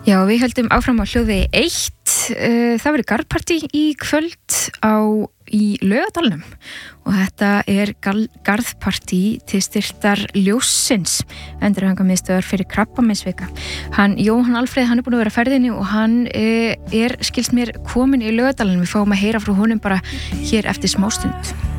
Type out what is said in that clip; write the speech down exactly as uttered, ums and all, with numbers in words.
Já, við höldum áfram á hljóðvegi eitt. Það verður garðpartí í kvöld á í Laugardalnum og þetta er garðpartí til styrktar Ljóssins, endurhæfingarmiðstöðvar fyrir krabbameinsvika. Hann, Jóhann Alfreð, hann er búinn að vera á ferðinni og hann er, skilst mér, kominn í Laugardalnum. Við fáum að heyra frá honum bara hér eftir smástund.